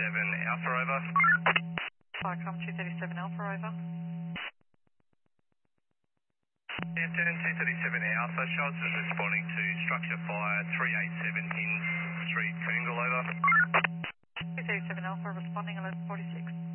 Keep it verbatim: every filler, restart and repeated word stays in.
thirty-seven Alpha, over. Viacom two thirty-seven Alpha, over. Hampton two thirty-seven Alpha, Schultz is responding to structure fire three eighty-seven Inns Street, Coongle, over. two thirty-seven Alpha, responding eleven forty-six.